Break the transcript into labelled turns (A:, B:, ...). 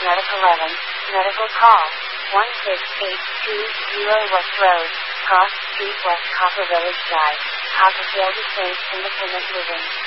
A: Medic 11, medical call, 16820 West Road, Cross Street West Copper Village Drive, Copperfield Estates Independent Living.